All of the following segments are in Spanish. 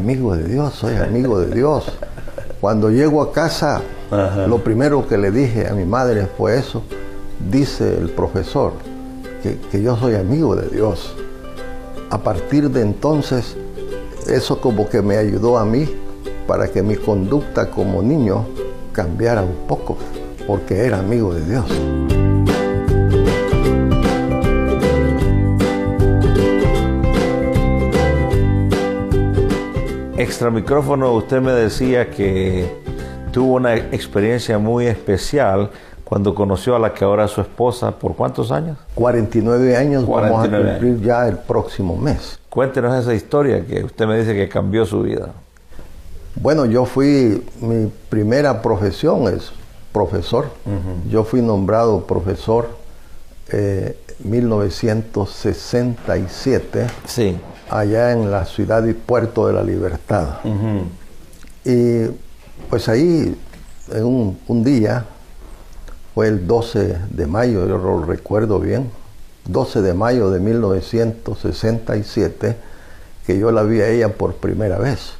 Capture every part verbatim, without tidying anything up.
amigo de Dios, soy amigo de Dios. Cuando llego a casa, ajá, lo primero que le dije a mi madre fue eso. Dice el profesor que, que yo soy amigo de Dios. A partir de entonces, eso como que me ayudó a mí para que mi conducta como niño cambiara un poco, porque era amigo de Dios. Extra micrófono, usted me decía que tuvo una experiencia muy especial cuando conoció a la que ahora es su esposa. ¿Por cuántos años? cuarenta y nueve años, cuarenta y nueve vamos a cumplir años. Ya el próximo mes. Cuéntenos esa historia que usted me dice que cambió su vida. Bueno, yo fui, mi primera profesión es profesor. Uh-huh. Yo fui nombrado profesor en eh, mil novecientos sesenta y siete. Sí. Allá en la ciudad y Puerto de la Libertad. Uh-huh. Y pues ahí, en un, un día, fue el doce de mayo, yo lo recuerdo bien, doce de mayo de mil novecientos sesenta y siete, que yo la vi a ella por primera vez.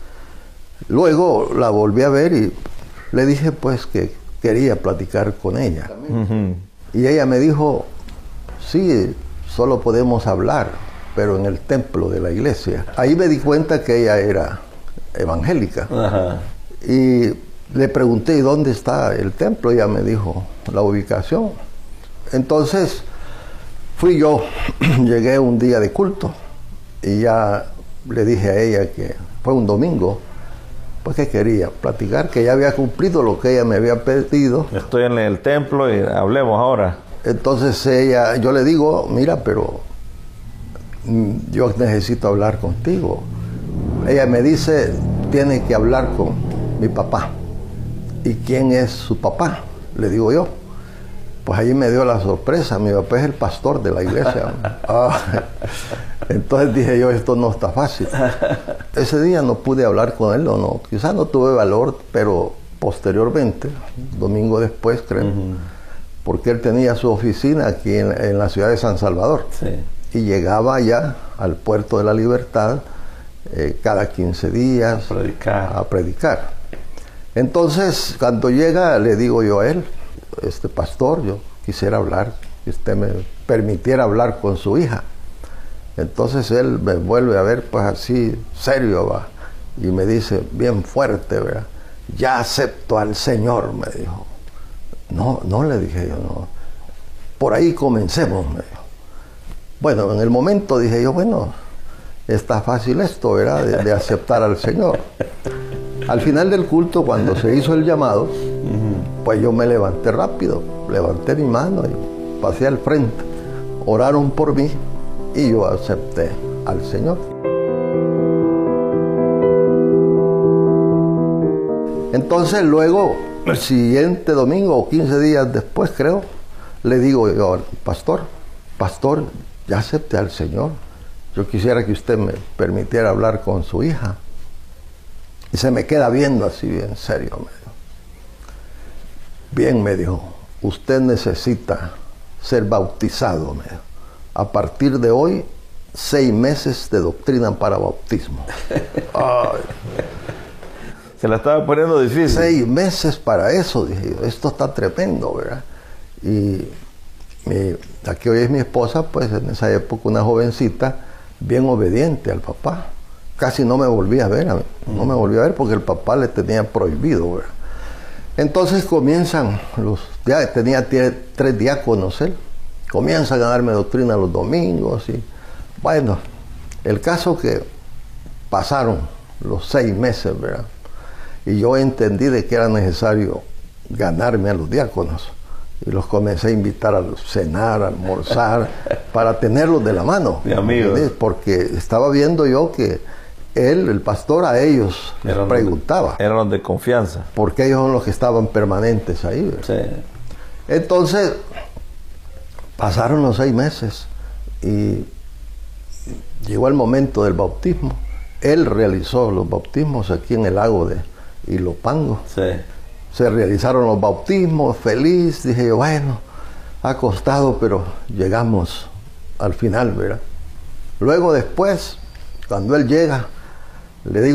Luego la volví a ver y le dije pues que quería platicar con ella. Uh-huh. Y ella me dijo, sí, solo podemos hablar, pero en el templo de la iglesia. Ahí me di cuenta que ella era evangélica. Ajá. Y le pregunté, ¿dónde está el templo? Ella me dijo la ubicación. Entonces fui yo, llegué un día de culto y ya le dije a ella que fue un domingo, pues que quería platicar, que ya había cumplido lo que ella me había pedido. Estoy en el templo y hablemos ahora. Entonces ella, yo le digo, mira, pero yo necesito hablar contigo. Ella me dice, tiene que hablar con mi papá. ¿Y quién es su papá? Le digo yo. Pues allí me dio la sorpresa, mi papá es el pastor de la iglesia. Ah, entonces dije yo, esto no está fácil. Ese día no pude hablar con él, o no, quizás no tuve valor, pero posteriormente, domingo después creo, uh-huh, porque él tenía su oficina aquí en, en la ciudad de San Salvador. Sí. Y llegaba allá al Puerto de la Libertad eh, cada quince días a predicar. a predicar. Entonces, cuando llega, le digo yo a él, este pastor, yo quisiera hablar, que usted me permitiera hablar con su hija. Entonces él me vuelve a ver pues así, serio, va, y me dice, bien fuerte, ¿verdad? Ya acepto al Señor, me dijo. No, no le dije yo, no. Por ahí comencemos, me dijo. Bueno, en el momento dije yo, bueno, está fácil esto, ¿verdad? De, de aceptar al Señor. Al final del culto, cuando se hizo el llamado, uh-huh, pues yo me levanté rápido, levanté mi mano y pasé al frente. Oraron por mí y yo acepté al Señor. Entonces luego, el siguiente domingo o quince días después, creo, le digo yo al pastor, pastor, ya acepté al Señor. Yo quisiera que usted me permitiera hablar con su hija. Y se me queda viendo así bien serio, me dijo. Bien, me dijo, usted necesita ser bautizado, me dijo. A partir de hoy, seis meses de doctrina para bautismo. Ay. Se la estaba poniendo difícil. Seis meses para eso, dije yo. Esto está tremendo, ¿verdad? Y mi, la que hoy es mi esposa, pues en esa época una jovencita, bien obediente al papá. Casi no me volví a ver, no me volví a ver porque el papá le tenía prohibido, ¿verdad? Entonces comienzan los, ya tenía tres diáconos él, comienzan a darme doctrina los domingos y bueno, el caso que pasaron los seis meses, ¿verdad? Y yo entendí de que era necesario ganarme a los diáconos y los comencé a invitar a cenar, a almorzar, para tenerlos de la mano. De amigos. Porque estaba viendo yo que él, el pastor, a ellos les preguntaba. Eran los de confianza. Porque ellos son los que estaban permanentes ahí. ¿verdad? Sí. Entonces, pasaron los seis meses y llegó el momento del bautismo. Él realizó los bautismos aquí en el lago de Ilopango. Sí. Se realizaron los bautismos, feliz. Dije yo, bueno, ha costado, pero llegamos al final, ¿verdad? Luego después, cuando él llega, le digo,